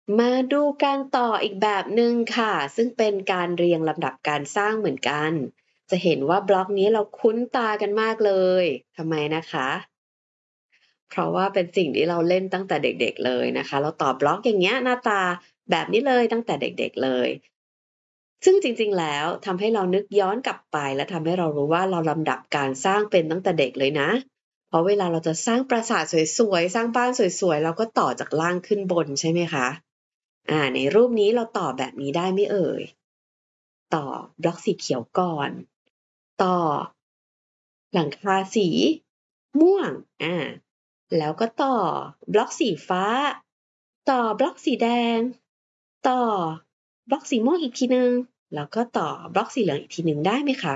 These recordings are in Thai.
มาดูการต่ออีกแบบหนึ่งค่ะซึ่งเป็นการเรียงลำดับการสร้างเหมือนกันจะเห็นว่าบล็อกนี้เราคุ้นตากันมากเลยทำไมนะคะเพราะว่าเป็นสิ่งที่เราเล่นตั้งแต่เด็กๆเลยนะคะเราต่อบล็อกอย่างเงี้ยหน้าตาแบบนี้เลยตั้งแต่เด็กๆเลยซึ่งจริงๆแล้วทำให้เรานึกย้อนกลับไปและทำให้เรารู้ว่าเราลำดับการสร้างเป็นตั้งแต่เด็กเลยนะเพราะเวลาเราจะสร้างปราสาทสวยๆสร้างบ้านสวยๆเราก็ต่อจากล่างขึ้นบนใช่ไหมคะ ในรูปนี้เราต่อแบบนี้ได้ไหมเอ่ยต่อบล็อกสีเขียวก่อนต่อหลังคาสีม่วงแล้วก็ต่อบล็อกสีฟ้าต่อบล็อกสีแดงต่อบล็อกสีม่วงอีกทีนึงแล้วก็ต่อบล็อกสีเหลืองอีกทีนึงได้ไหมคะ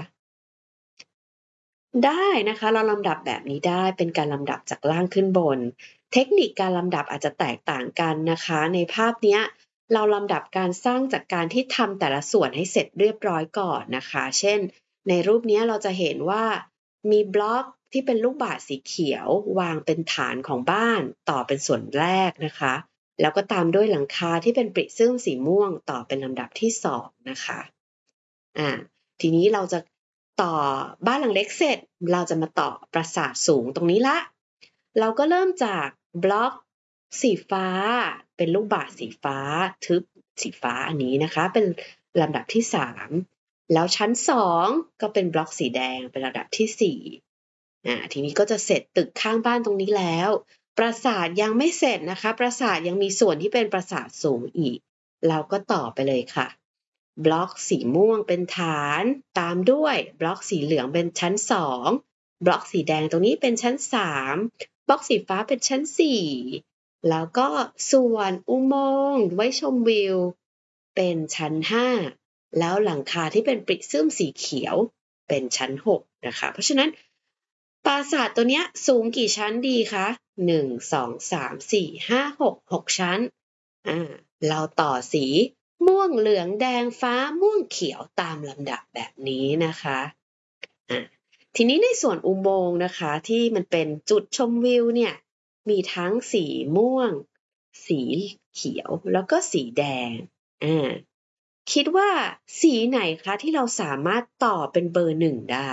ได้นะคะเราลำดับแบบนี้ได้เป็นการลำดับจากล่างขึ้นบนเทคนิคการลำดับอาจจะแตกต่างกันนะคะในภาพเนี้ยเราลำดับการสร้างจากการที่ทำแต่ละส่วนให้เสร็จเรียบร้อยก่อนนะคะเช่นในรูปนี้เราจะเห็นว่ามีบล็อกที่เป็นลูกบาศก์สีเขียววางเป็นฐานของบ้านต่อเป็นส่วนแรกนะคะแล้วก็ตามด้วยหลังคาที่เป็นปริซึมสีม่วงต่อเป็นลำดับที่2นะคะอ่า ทีนี้เราจะต่อบ้านหลังเล็กเสร็จเราจะมาต่อปราสาทสูงตรงนี้ละเราก็เริ่มจากบล็อกสีฟ้าเป็นลูกบาศก์สีฟ้าทึบสีฟ้าอันนี้นะคะเป็นลำดับที่3แล้วชั้น2ก็เป็นบล็อกสีแดงเป็นลำดับที่4ทีนี้ก็จะเสร็จตึกข้างบ้านตรงนี้แล้วปราสาทยังไม่เสร็จนะคะปราสาทยังมีส่วนที่เป็นปราสาทสูงอีกเราก็ต่อไปเลยค่ะบล็อกสีม่วงเป็นฐานตามด้วยบล็อกสีเหลืองเป็นชั้น2บล็อกสีแดงตรงนี้เป็นชั้น3บล็อกสีฟ้าเป็นชั้น4แล้วก็ส่วนอุโมงค์ไว้ชมวิวเป็นชั้น5แล้วหลังคาที่เป็นปริซึมสีเขียวเป็นชั้น6นะคะเพราะฉะนั้นปราสาทตัวเนี้ยสูงกี่ชั้นดีคะ1 2 3 4 5 6 6ชั้นเราต่อสีม่วงเหลืองแดงฟ้าม่วงเขียวตามลำดับแบบนี้นะคะอ่าทีนี้ในส่วนอุโมงค์นะคะที่มันเป็นจุดชมวิวเนี่ยมีทั้งสีม่วงสีเขียวแล้วก็สีแดงอ่าคิดว่าสีไหนคะที่เราสามารถต่อเป็นเบอร์1ได้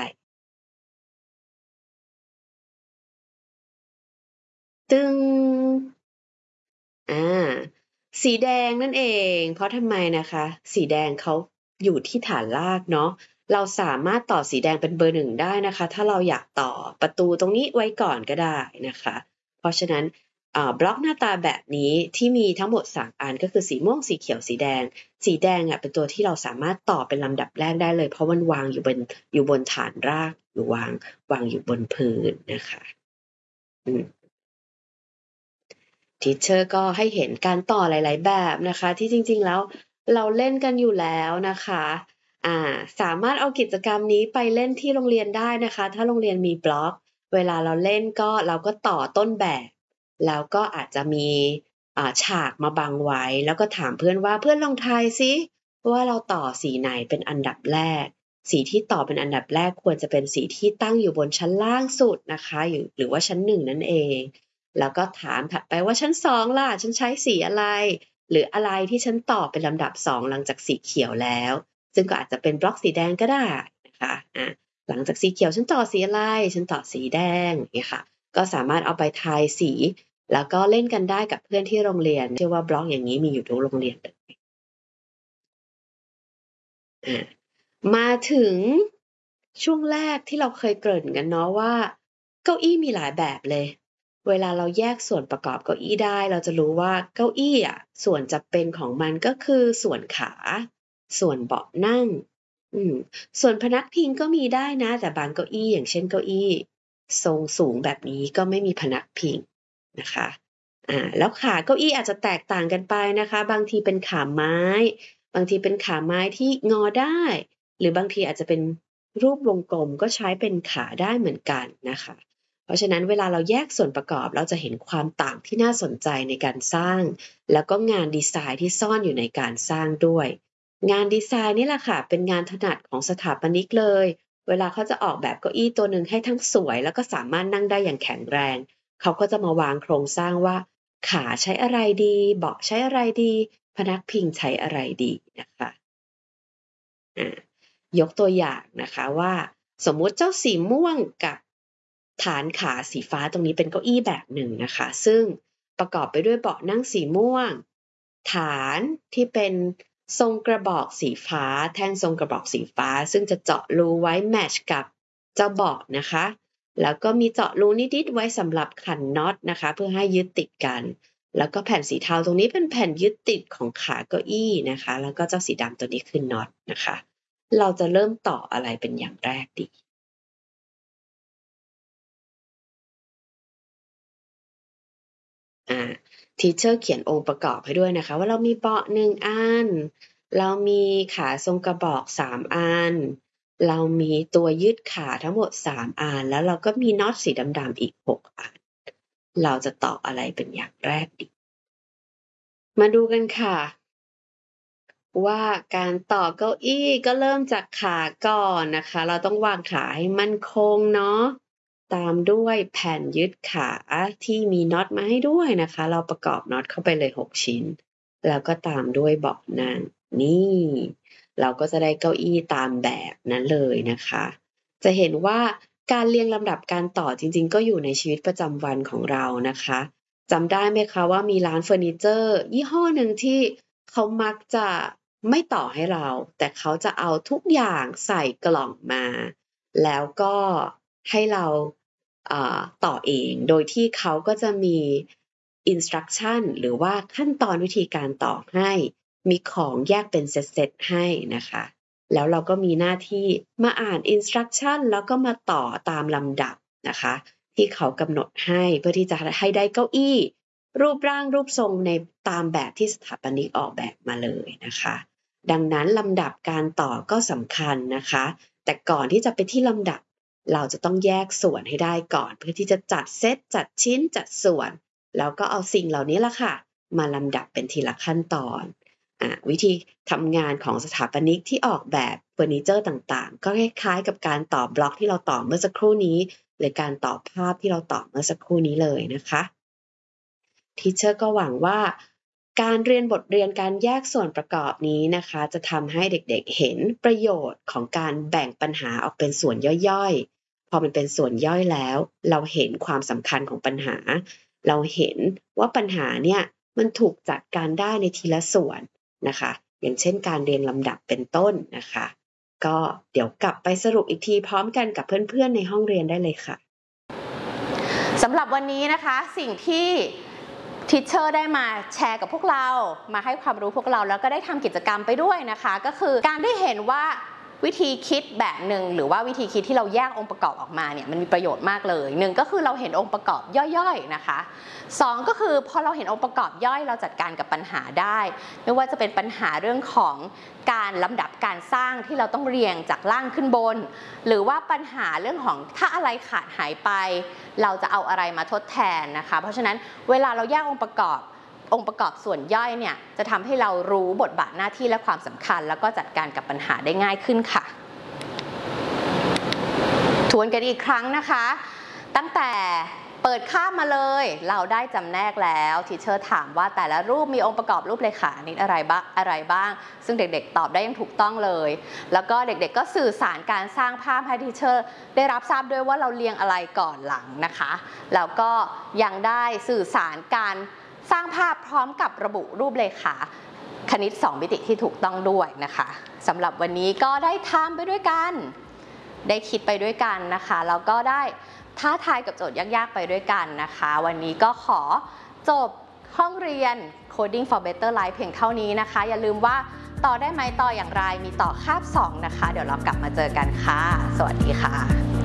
ตึง อาสีแดงนั่นเองเพราะทำไมนะคะสีแดงเขาอยู่ที่ฐานรากเนาะเราสามารถต่อสีแดงเป็นเบอร์1ได้นะคะถ้าเราอยากต่อประตูตรงนี้ไว้ก่อนก็ได้นะคะเพราะฉะนั้นบล็อกหน้าตาแบบนี้ที่มีทั้งหมด3อันก็คือสีม่วงสีเขียวสีแดงสีแดงอะเป็นตัวที่เราสามารถต่อเป็นลำดับแรกได้เลยเพราะมันวางอยู่บนฐานรากหรือวางอยู่บนพื้นนะคะอืม Teacher ก็ให้เห็นการต่อหลายๆแบบนะคะที่จริงๆแล้วเราเล่นกันอยู่แล้วนะคะสามารถเอากิจกรรมนี้ไปเล่นที่โรงเรียนได้นะคะถ้าโรงเรียนมีบล็อกเวลาเราเล่นก็เราก็ต่อต้นแบบแล้วก็อาจจะมีฉากมาบังไว้แล้วก็ถามเพื่อนว่าเพื่อนลองทายซิว่าเราต่อสีไหนเป็นอันดับแรกสีที่ต่อเป็นอันดับแรกควรจะเป็นสีที่ตั้งอยู่บนชั้นล่างสุดนะคะหรือว่าชั้น1นั่นเอง แล้วก็ถามถัดไปว่าชั้น2ล่ะฉันใช้สีอะไรหรืออะไรที่ฉันต่อเป็นลำดับ2หลังจากสีเขียวแล้วซึ่งก็อาจจะเป็นบล็อกสีแดงก็ได้นะคะหลังจากสีเขียวฉันต่อสีอะไรฉันต่อสีแดงอย่างเงี้ยค่ะก็สามารถเอาไปทายสีแล้วก็เล่นกันได้กับเพื่อนที่โรงเรียนเชื่อว่าบล็อกอย่างนี้มีอยู่ทุกโรงเรียนเลยอามาถึงช่วงแรกที่เราเคยเกริ่นกันเนาะว่าเก้าอี้มีหลายแบบเลย เวลาเราแยกส่วนประกอบเก้าอี้ได้เราจะรู้ว่าเก้าอี้อะส่วนจะเป็นของมันก็คือส่วนขาส่วนเบาะนั่งอืมส่วนพนักพิงก็มีได้นะแต่บางเก้าอี้อย่างเช่นเก้าอี้ทรงสูงแบบนี้ก็ไม่มีพนักพิงนะคะแล้วขาเก้าอี้อาจจะแตกต่างกันไปนะคะบางทีเป็นขาไม้บางทีเป็นขาไม้ที่งอได้หรือบางทีอาจจะเป็นรูปวงกลมก็ใช้เป็นขาได้เหมือนกันนะคะ เพราะฉะนั้นเวลาเราแยกส่วนประกอบเราจะเห็นความต่างที่น่าสนใจในการสร้างแล้วก็งานดีไซน์ที่ซ่อนอยู่ในการสร้างด้วยงานดีไซน์นี่แหละค่ะเป็นงานถนัดของสถาปนิกเลยเวลาเขาจะออกแบบเก้าอี้ตัวหนึ่งให้ทั้งสวยแล้วก็สามารถนั่งได้อย่างแข็งแรงเขาก็จะมาวางโครงสร้างว่าขาใช้อะไรดีเบาะใช้อะไรดีพนักพิงใช้อะไรดีนะคะยกตัวอย่างนะคะว่าสมมุติเจ้าสีม่วงกับฐานขาสีฟ้าตรงนี้เป็นเก้าอี้แบบหนึ่งนะคะซึ่งประกอบไปด้วยเบาะนั่งสีม่วงฐานที่เป็นทรงกระบอกสีฟ้าแท่นทรงกระบอกสีฟ้าซึ่งจะเจาะรูไว้แมทช์กับเจ้าเบาะนะคะแล้วก็มีเจาะรูนิดๆไว้สำหรับขันน็อตนะคะเพื่อให้ยึดติดกันแล้วก็แผ่นสีเทาตรงนี้เป็นแผ่นยึดติดของขาเก้าอี้นะคะแล้วก็เจ้าสีดำตัวนี้คือน็อตนะคะเราจะเริ่มต่ออะไรเป็นอย่างแรกดีทีเชอร์เขียนองค์ประกอบให้ด้วยนะคะว่าเรามีเบาะ1อันเรามีขาทรงกระบอก3อันเรามีตัวยืดขาทั้งหมด3อันแล้วเราก็มีน็อตสีดำๆอีก6อันเราจะต่ออะไรเป็นอย่างแรกดีมาดูกันค่ะว่าการต่อเก้าอี้ก็เริ่มจากขาก่อนนะคะเราต้องวางขาให้มั่นคงเนาะตามด้วยแผ่นยึดขาที่มีน็อตมาให้ด้วยนะคะเราประกอบน็อตเข้าไปเลย6ชิ้นแล้วก็ตามด้วยเบาะนั่งนี่เราก็จะได้เก้าอี้ตามแบบนั้นเลยนะคะจะเห็นว่าการเรียงลำดับการต่อจริงๆก็อยู่ในชีวิตประจำวันของเรานะคะจำได้ไหมคะว่ามีร้านเฟอร์นิเจอร์ยี่ห้อหนึ่งที่เขามักจะไม่ต่อให้เราแต่เขาจะเอาทุกอย่างใส่กล่องมาแล้วก็ให้เราต่อเองโดยที่เขาก็จะมี instruction หรือว่าขั้นตอนวิธีการต่อให้มีของแยกเป็นเซตๆให้นะคะแล้วเราก็มีหน้าที่มาอ่าน instruction แล้วก็มาต่อตามลำดับนะคะที่เขากำหนดให้เพื่อที่จะให้ได้เก้าอี้รูปร่างรูปทรงในตามแบบที่สถาปนิกออกแบบมาเลยนะคะดังนั้นลำดับการต่อก็สำคัญนะคะแต่ก่อนที่จะไปที่ลำดับเราจะต้องแยกส่วนให้ได้ก่อนเพื่อที่จะจัดเซตจัดชิ้นจัดส่วนแล้วก็เอาสิ่งเหล่านี้ละค่ะมาลำดับเป็นทีละขั้นตอนวิธีทำงานของสถาปนิกที่ออกแบบเฟอร์นิเจอร์ต่างๆก็คล้ายๆกับการต่อบล็อกที่เราต่อเมื่อสักครู่นี้หรือการต่อภาพที่เราต่อเมื่อสักครู่นี้เลยนะคะทีเชอร์ก็หวังว่าการเรียนบทเรียนการแยกส่วนประกอบนี้นะคะจะทำให้เด็กๆเห็นประโยชน์ของการแบ่งปัญหาออกเป็นส่วนย่อยๆพอมันเป็นส่วนย่อยแล้วเราเห็นความสำคัญของปัญหาเราเห็นว่าปัญหาเนี่ยมันถูกจัดการได้ในทีละส่วนนะคะอย่างเช่นการเรียงลำดับเป็นต้นนะคะก็เดี๋ยวกลับไปสรุปอีกทีพร้อมกันกับเพื่อนๆในห้องเรียนได้เลยค่ะสำหรับวันนี้นะคะสิ่งที่ทิชเชอร์ได้มาแชร์กับพวกเรามาให้ความรู้พวกเราแล้วก็ได้ทำกิจกรรมไปด้วยนะคะก็คือการได้เห็นว่าวิธีคิดแบบหนึ่งหรือว่าวิธีคิดที่เราแยกองค์ประกอบออกมาเนี่ยมันมีประโยชน์มากเลยหนึ่งก็คือเราเห็นองค์ประกอบย่อยๆนะคะสองก็คือพอเราเห็นองค์ประกอบย่อยเราจัดการกับปัญหาได้ไม่ว่าจะเป็นปัญหาเรื่องของการลำดับการสร้างที่เราต้องเรียงจากล่างขึ้นบนหรือว่าปัญหาเรื่องของถ้าอะไรขาดหายไปเราจะเอาอะไรมาทดแทนนะคะเพราะฉะนั้นเวลาเราแยกองค์ประกอบส่วนย่อยเนี่ยจะทำให้เรารู้บทบาทหน้าที่และความสำคัญแล้วก็จัดการกับปัญหาได้ง่ายขึ้นค่ะทวนกันอีกครั้งนะคะตั้งแต่เปิดคาบมาเลยเราได้จำแนกแล้วทีเชอร์ถามว่าแต่ละรูปมีองค์ประกอบรูปเลขานิดอะไรบ้างซึ่งเด็กๆตอบได้อย่างถูกต้องเลยแล้วก็เด็กๆก็สื่อสารการสร้างภาพให้ทีเชอร์ได้รับทราบด้วยว่าเราเรียงอะไรก่อนหลังนะคะแล้วก็ยังได้สื่อสารการสร้างภาพพร้อมกับระบุรูปเลขาคณิต2มิติที่ถูกต้องด้วยนะคะสำหรับวันนี้ก็ได้ทำไปด้วยกันได้คิดไปด้วยกันนะคะแล้วก็ได้ท้าทายกับโจทย์ยากๆไปด้วยกันนะคะวันนี้ก็ขอจบห้องเรียน Coding for Better Life เพียงเท่านี้นะคะอย่าลืมว่าต่อได้ไหมต่ออย่างไรมีต่อคาบ2นะคะเดี๋ยวเรากลับมาเจอกันค่ะสวัสดีค่ะ